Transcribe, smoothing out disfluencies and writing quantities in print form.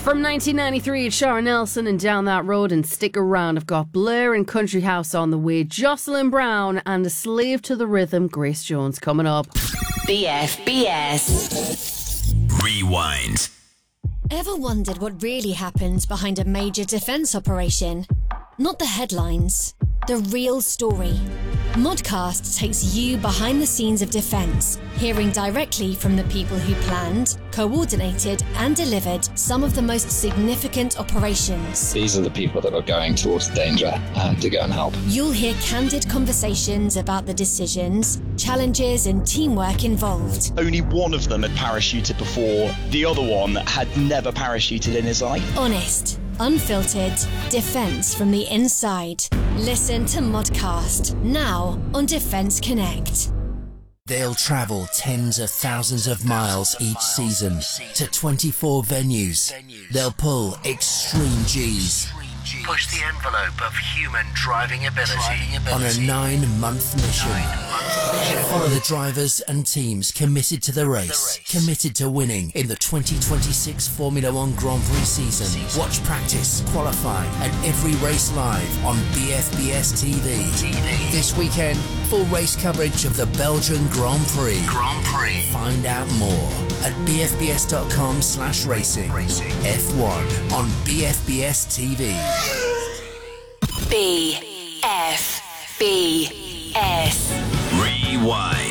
From 1993, it's Shara Nelson and Down That Road and Stick Around. I've got Blair and Country House on the way, Jocelyn Brown and A Slave to the Rhythm, Grace Jones coming up. BFBS Rewind. Ever wondered what really happens behind a major defence operation? Not the headlines, the real story. Modcast takes you behind the scenes of defence, hearing directly from the people who planned, coordinated and delivered some of the most significant operations. These are the people that are going towards danger to go and help. You'll hear candid conversations about the decisions, challenges and teamwork involved. Only one of them had parachuted before. The other one had never parachuted in his life. Honest, unfiltered, defence from the inside. Listen to Modcast, now on Defence Connect. They'll travel tens of thousands of miles each season to 24 venues. They'll pull extreme Gs. Push the envelope of human driving ability. On a 9-month mission. Follow the drivers and teams committed to the race, committed to winning in the 2026 Formula One Grand Prix season. Watch practice, qualify, and every race live on BFBS TV. This weekend, full race coverage of the Belgian Grand Prix. Find out more at bfbs.com/racing. F1 on BFBS TV. BFBS Rewind.